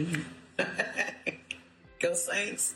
Go Saints.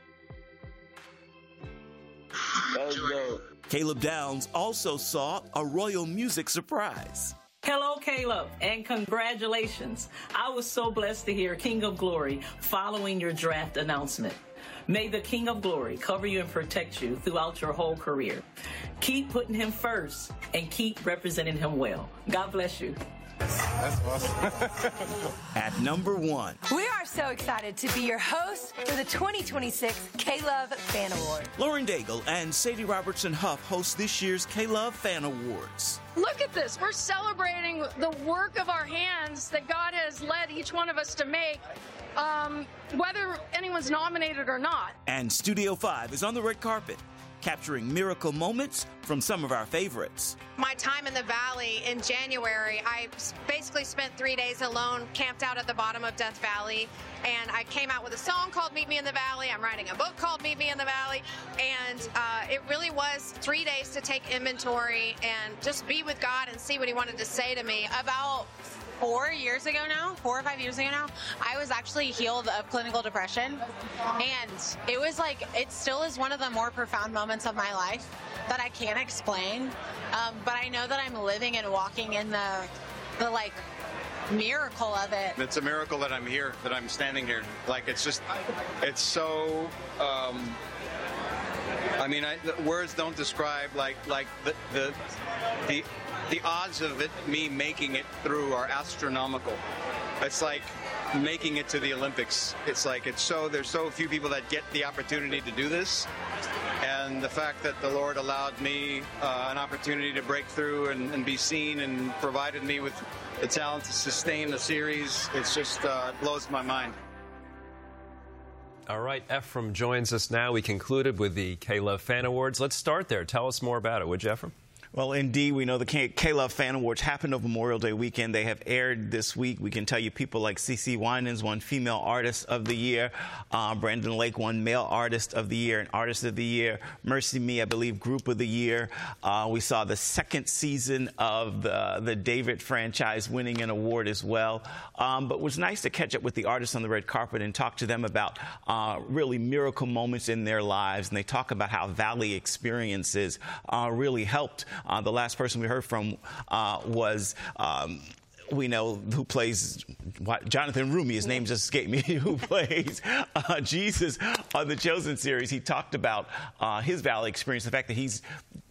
Let's go. Caleb Downs also saw a Royal Music surprise. Hello, Caleb, and congratulations. I was so blessed to hear King of Glory following your draft announcement. May the King of Glory cover you and protect you throughout your whole career. Keep putting him first and keep representing him well. God bless you. That's awesome. At number 1. We are so excited to be your host for the 2026 K-Love Fan Award. Lauren Daigle and Sadie Robertson Huff host this year's K-Love Fan Awards. Look at this. We're celebrating the work of our hands that God has led each one of us to make, whether anyone's nominated or not. And Studio 5 is on the red carpet, capturing miracle moments from some of our favorites. My time in the Valley in January, I basically spent 3 days alone, camped out at the bottom of Death Valley, and I came out with a song called Meet Me in the Valley. I'm writing a book called Meet Me in the Valley, and it really was 3 days to take inventory and just be with God and see what he wanted to say to me. About 4 or 5 years ago now, I was actually healed of clinical depression. And it was like, it still is one of the more profound moments of my life that I can't explain. But I know that I'm living and walking in the like miracle of it. It's a miracle that I'm here, that I'm standing here. Like, it's so, the words don't describe like the odds of me making it through are astronomical. It's like making it to the Olympics. It's like there's so few people that get the opportunity to do this, and the fact that the Lord allowed me an opportunity to break through and be seen and provided me with the talent to sustain the series, it's just blows my mind. All right, Ephraim joins us now. We concluded with the K-Love Fan Awards. Let's start there. Tell us more about it, would you, Ephraim? Well, indeed, we know the K-Love Fan Awards happened over Memorial Day weekend. They have aired this week. We can tell you people like CeCe Winans won Female Artist of the Year. Brandon Lake won Male Artist of the Year and Artist of the Year. Mercy Me, I believe, Group of the Year. We saw the second season of the David franchise winning an award as well. But it was nice to catch up with the artists on the red carpet and talk to them about really miracle moments in their lives. And they talk about how Valley experiences really helped. The last person we heard from was we know who plays Jonathan Rumi. His name just escaped me. Who plays Jesus on the Chosen series. He talked about his Valley experience, the fact that he's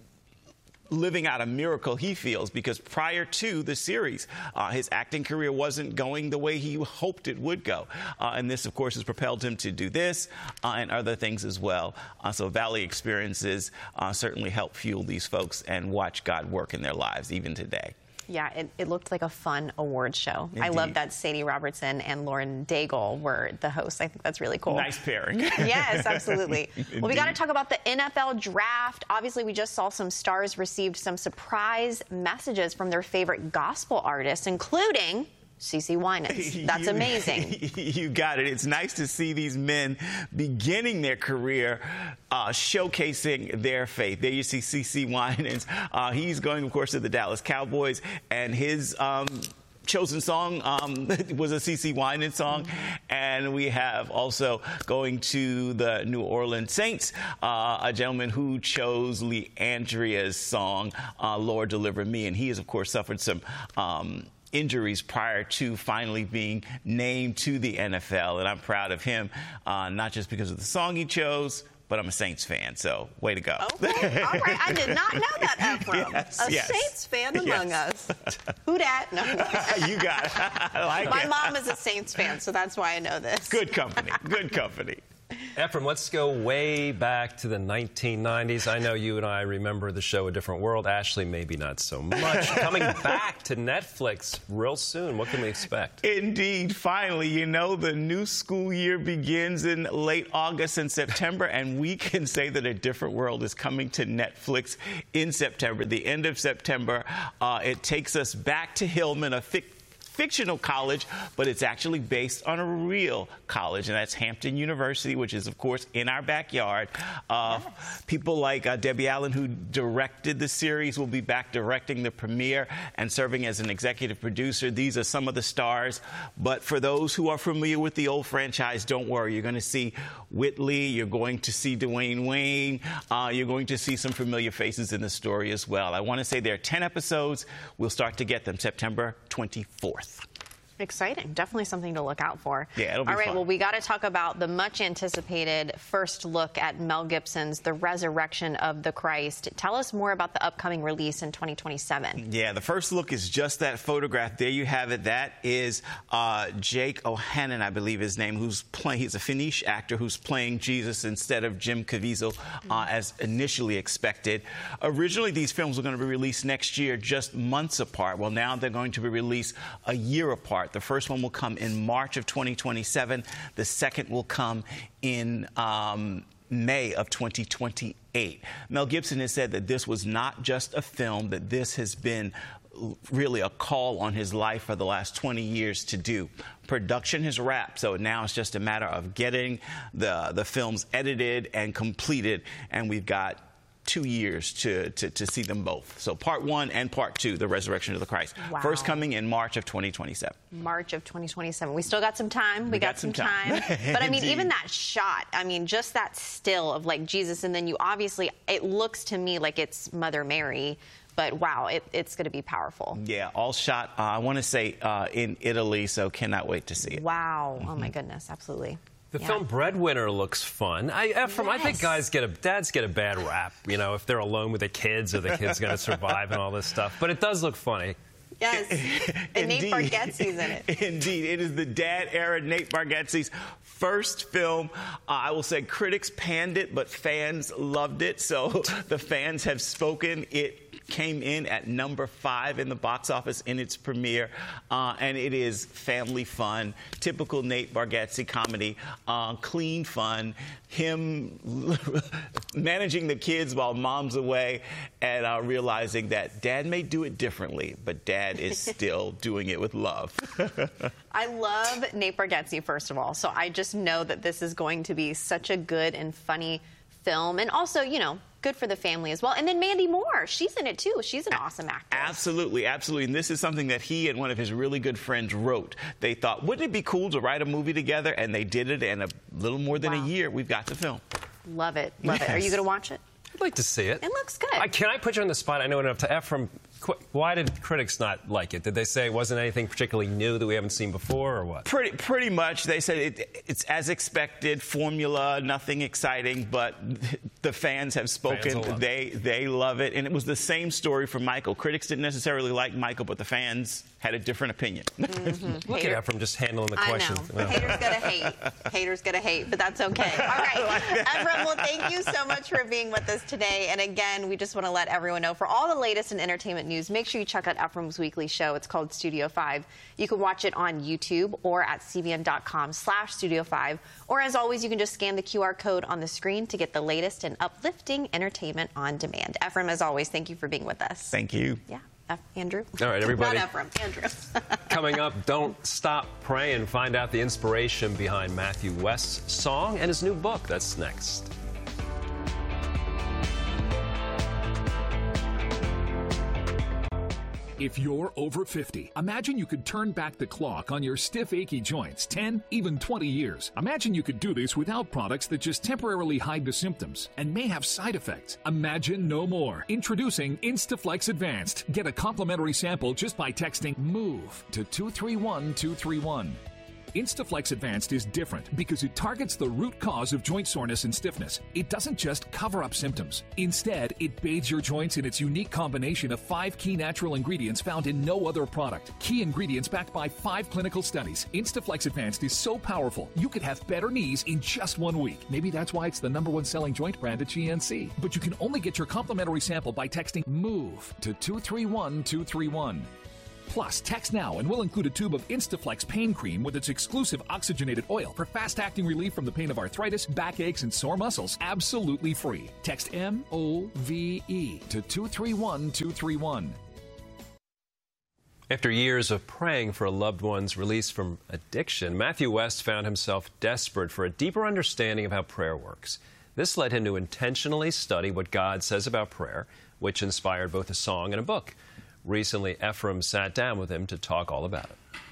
living out a miracle he feels, because prior to the series, his acting career wasn't going the way he hoped it would go. And this, of course, has propelled him to do this and other things as well. So Valley experiences certainly help fuel these folks and watch God work in their lives even today. Yeah, it looked like a fun award show. Indeed. I love that Sadie Robertson and Lauren Daigle were the hosts. I think that's really cool. Nice pairing. Yes, absolutely. Well, we got to talk about the NFL draft. Obviously, we just saw some stars received some surprise messages from their favorite gospel artists, including CeCe Winans. That's amazing. You got it. It's nice to see these men beginning their career showcasing their faith. There you see CeCe Winans. He's going, of course, to the Dallas Cowboys, and his chosen song was a CeCe Winans song. And we have also going to the New Orleans Saints, a gentleman who chose Leandria's song, Lord Deliver Me. And he has, of course, suffered some injuries prior to finally being named to the NFL. And I'm proud of him, not just because of the song he chose, but I'm a Saints fan, so way to go. Okay, all right. I did not know that, Ephraim. Yes. Saints fan among us. Who dat? No. You got it. I like My it. mom is a Saints fan, so that's why I know this. Good company. Good company. Ephraim, let's go way back to the 1990s. I know you and I remember the show A Different World. Ashley, maybe not so much. Coming back to Netflix real soon. What can we expect? Indeed. Finally, you know, the new school year begins in late August and September, and we can say that A Different World is coming to Netflix in September, the end of September. It takes us back to Hillman, a fictional college, but it's actually based on a real college, and that's Hampton University, which is, of course, in our backyard. People like Debbie Allen, who directed the series, will be back directing the premiere and serving as an executive producer. These are some of the stars, but for those who are familiar with the old franchise, don't worry. You're going to see Whitley, you're going to see Dwayne Wayne, you're going to see some familiar faces in the story as well. I want to say there are 10 episodes. We'll start to get them September 24th. Exciting. Definitely something to look out for. Yeah, it'll be All right, fun. well, we got to talk about the much-anticipated first look at Mel Gibson's The Resurrection of the Christ. Tell us more about the upcoming release in 2027. Yeah, the first look is just that photograph. There you have it. That is Jake O'Hannon, I believe his name, who's playing. He's a Finnish actor who's playing Jesus instead of Jim Caviezel, as initially expected. Originally, these films were going to be released next year, just months apart. Well, now they're going to be released a year apart. The first one will come in March of 2027. The second will come in May of 2028. Mel Gibson has said that this was not just a film, that this has been really a call on his life for the last 20 years to do. Production has wrapped, so now it's just a matter of getting the films edited and completed, and we've got 2 years to see them both. So part 1 and part 2, The Resurrection of the Christ. Wow. First coming in March of 2027. March of 2027. We still got some time. We got some time. But I mean, Indeed. even that shot, I mean, just that still of like Jesus, and then you obviously, it looks to me like it's Mother Mary. But wow, it's going to be powerful. Yeah, all shot, I want to say, in Italy, so cannot wait to see it. Wow. Oh my goodness, absolutely. The film Breadwinner looks fun. Ephraim, I think dads get a bad rap, you know, if they're alone with the kids or the kid's going to survive and all this stuff. But it does look funny. Yes. And Nate Bargatze's in it. Indeed. It is the dad era Nate Bargatze's first film. I will say critics panned it, but fans loved it. So the fans have spoken. It came in at number 5 in the box office in its premiere, and it is family fun, typical Nate Bargatze comedy, clean fun, him managing the kids while mom's away and realizing that dad may do it differently, but dad is still doing it with love. I love Nate Bargatze, first of all, so I just know that this is going to be such a good and funny film, and also, you know, good for the family as well. And then Mandy Moore, she's in it too. She's an awesome actress. Absolutely, absolutely. And this is something that he and one of his really good friends wrote. They thought, wouldn't it be cool to write a movie together? And they did it, and a little more than a year, we've got the film. Love it, love it. Are you going to watch it? I'd like to see it. It looks good. Can I put you on the spot? I know enough to Ephraim. Why did critics not like it? Did they say it wasn't anything particularly new that we haven't seen before, or what? Pretty much. They said it's as expected, formula, nothing exciting, but the fans have spoken. They love it. And it was the same story for Michael. Critics didn't necessarily like Michael, but the fans had a different opinion. Look at Ephraim just handling the question. I know. Haters gonna hate. Haters gonna hate, but that's okay. All right. Ephraim, well, thank you so much for being with us today. And again, we just want to let everyone know, for all the latest in entertainment news, make sure you check out Ephraim's weekly show. It's called Studio 5. You can watch it on YouTube or at cbn.com/Studio5. Or as always, you can just scan the QR code on the screen to get the latest in uplifting entertainment on demand. Ephraim, as always, thank you for being with us. Thank you. Yeah. Andrew? All right, everybody. Not Ephraim, Andrew. Coming up, don't stop praying. Find out the inspiration behind Matthew West's song and his new book. That's next. If you're over 50, imagine you could turn back the clock on your stiff, achy joints 10, even 20 years. Imagine you could do this without products that just temporarily hide the symptoms and may have side effects. Imagine no more. Introducing Instaflex Advanced. Get a complimentary sample just by texting MOVE to 231231. Instaflex Advanced is different because it targets the root cause of joint soreness and stiffness. It doesn't just cover up symptoms. Instead, it bathes your joints in its unique combination of 5 key natural ingredients found in no other product. Key ingredients backed by 5 clinical studies. Instaflex Advanced is so powerful, you could have better knees in just 1 week. Maybe that's why it's the #1 selling joint brand at GNC. But you can only get your complimentary sample by texting MOVE to 231231. Plus, text now and we'll include a tube of Instaflex pain cream with its exclusive oxygenated oil for fast-acting relief from the pain of arthritis, backaches, and sore muscles. Absolutely free. Text MOVE to 231231. After years of praying for a loved one's release from addiction, Matthew West found himself desperate for a deeper understanding of how prayer works. This led him to intentionally study what God says about prayer, which inspired both a song and a book. Recently, Ephraim sat down with him to talk all about it.